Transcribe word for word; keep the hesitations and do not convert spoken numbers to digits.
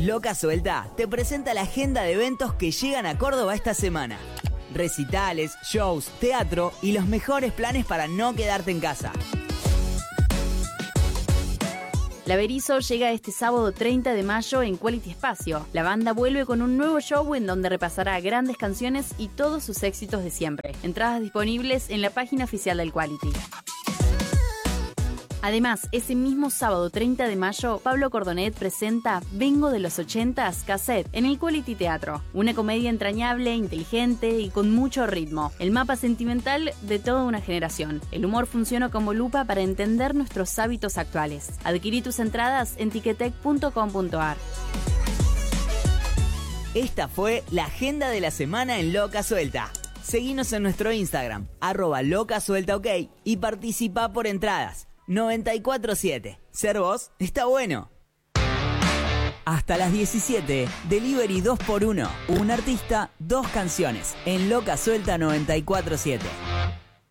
Loca Suelta te presenta la agenda de eventos que llegan a Córdoba esta semana. Recitales, shows, teatro y los mejores planes para no quedarte en casa. La Berizo llega este sábado treinta de mayo en Quality Espacio. La banda vuelve con un nuevo show en donde repasará grandes canciones y todos sus éxitos de siempre. Entradas disponibles en la página oficial del Quality. Además, ese mismo sábado treinta de mayo, Pablo Cordonet presenta Vengo de los ochentas Cassette en el Quality Teatro. Una comedia entrañable, inteligente y con mucho ritmo. El mapa sentimental de toda una generación. El humor funciona como lupa para entender nuestros hábitos actuales. Adquirí tus entradas en ticketek punto com punto ar. Esta fue la agenda de la semana en Loca Suelta. Seguinos en nuestro Instagram, arroba Loca Suelta OK, y participa por entradas. noventa y cuatro siete. Ser vos está bueno. Hasta las diecisiete, Delivery dos por uno. Un artista, dos canciones. En Loca Suelta noventa y cuatro siete.